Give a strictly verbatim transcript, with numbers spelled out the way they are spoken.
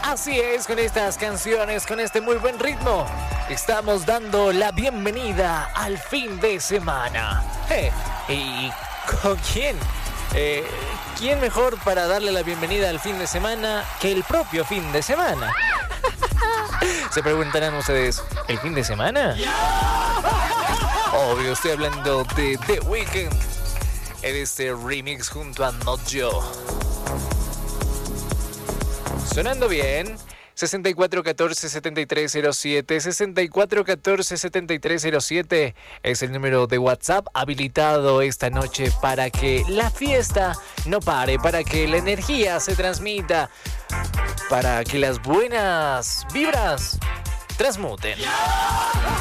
Así es, con estas canciones, con este muy buen ritmo, estamos dando la bienvenida al fin de semana. Eh, ¿Y con quién? Eh, ¿Quién mejor para darle la bienvenida al fin de semana que el propio fin de semana? Se preguntarán ustedes, ¿el fin de semana? Obvio, estoy hablando de The Weeknd en este remix junto a Not Yo. Sonando bien. sesenta y cuatro catorce setenta y tres cero siete, sesenta y cuatro catorce setenta y tres cero siete es el número de WhatsApp habilitado esta noche para que la fiesta no pare, para que la energía se transmita, para que las buenas vibras transmuten.